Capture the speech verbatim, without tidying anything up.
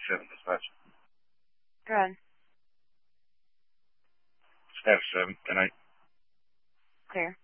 seven dispatch. Go ahead. F seven. Good night. Clear.